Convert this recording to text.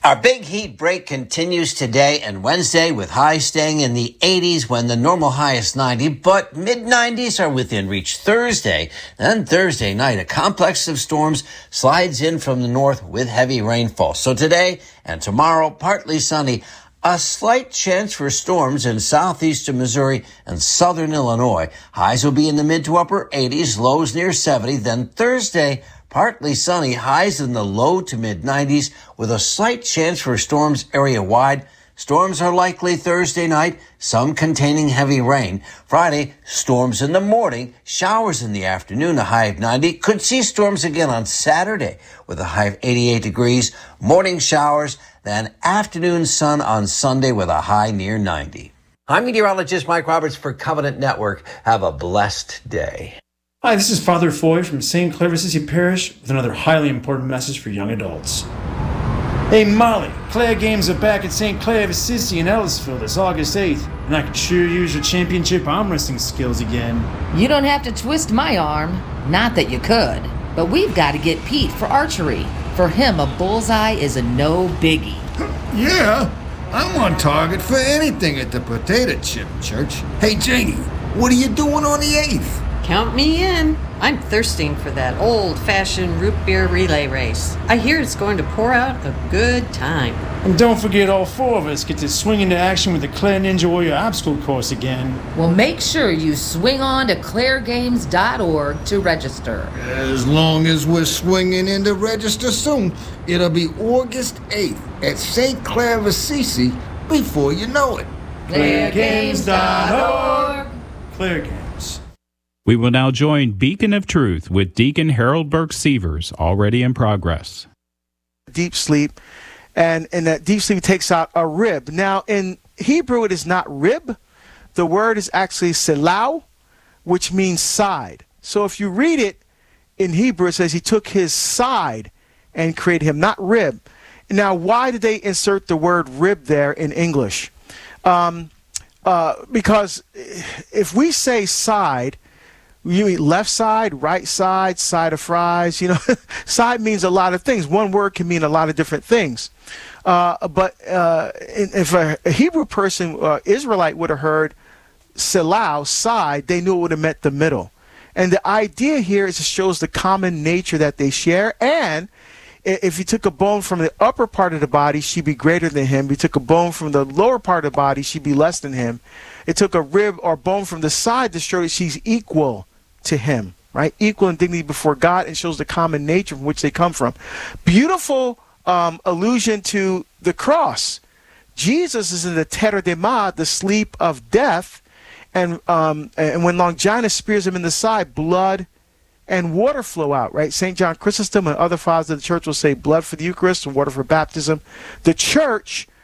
Our big heat break continues today and Wednesday with highs staying in the 80s when the normal high is 90, but mid-90s are within reach Thursday. Then Thursday night, a complex of storms slides in from the north with heavy rainfall. So today and tomorrow, partly sunny. A slight chance for storms in southeastern Missouri and southern Illinois. Highs will be in the mid to upper 80s, lows near 70. Then Thursday, partly sunny, highs in the low to mid 90s with a slight chance for storms area wide. Storms are likely Thursday night, some containing heavy rain. Friday, storms in the morning, showers in the afternoon, a high of 90. Could see storms again on Saturday with a high of 88 degrees. Morning showers, then afternoon sun on Sunday with a high near 90. I'm meteorologist Mike Roberts for Covenant Network. Have a blessed day. Hi, this is Father Foy from St. Clair of Assisi Parish with another highly important message for young adults. Hey Molly, Claire games are back at St. Clair of Assisi in Ellisville this August 8th, and I could sure use your championship arm wrestling skills again. You don't have to twist my arm. Not that you could. But we've got to get Pete for archery. For him, a bullseye is a no biggie. Yeah, I'm on target for anything at the potato chip church. Hey Janie, what are you doing on the 8th? Count me in. I'm thirsting for that old-fashioned root beer relay race. I hear it's going to pour out a good time. And don't forget all four of us get to swing into action with the Claire Ninja Warrior obstacle course again. Well, make sure you swing on to clairegames.org to register. As long as we're swinging in to register soon, it'll be August 8th at St. Clair of Assisi before you know it. clairegames.org. Claire Games. We will now join Beacon of Truth with Deacon Harold Burke Sievers, already in progress. Deep sleep, and that deep sleep takes out a rib. Now, in Hebrew, it is not rib. The word is actually selau, which means side. So if you read it in Hebrew, it says he took his side and created him, not rib. Now, why did they insert the word rib there in English? Because if we say side, you mean left side, right side, side of fries. You know, side means a lot of things. One word can mean a lot of different things. But if a Hebrew person, Israelite, would have heard selau, side, they knew it would have meant the middle. And the idea here is it shows the common nature that they share. And if you took a bone from the upper part of the body, she'd be greater than him. If you took a bone from the lower part of the body, she'd be less than him. It took a rib or bone from the side to show that she's equal to him, right? Equal in dignity before God, and shows the common nature from which they come from. Beautiful allusion to the cross. Jesus is in the tetragema, the sleep of death, and when Longinus spears him in the side, blood and water flow out, right? St. John Chrysostom and other fathers of the church will say blood for the Eucharist and water for baptism. The church